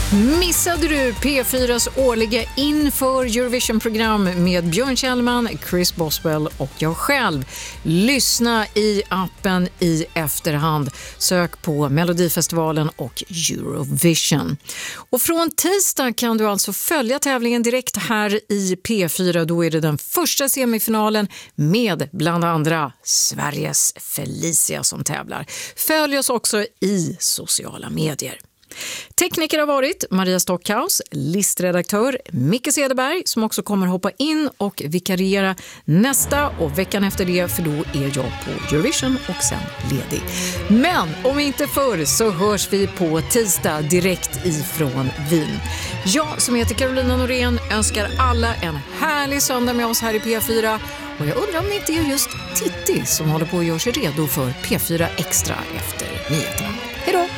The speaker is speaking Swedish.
Missade du P4s årliga inför Eurovision-program med Björn Kjellman, Chris Boswell och jag själv? Lyssna i appen i efterhand. Sök på Melodifestivalen och Eurovision. Och från tisdag kan du alltså följa tävlingen direkt här i P4. Då är det den första semifinalen med bland andra Sveriges Felicia som tävlar. Följ oss också i sociala medier. Tekniker har varit Maria Stockhaus, listredaktör Micke Cederberg som också kommer hoppa in och vikariera nästa och veckan efter det, för då är jag på Eurovision och sen ledig. Men om inte förr så hörs vi på tisdag direkt ifrån Wien. Jag som heter Carolina Norén önskar alla en härlig söndag med oss här i P4 och jag undrar om det inte är just Titti som håller på att göra sig redo för P4 Extra efter nyheterna. Hej då!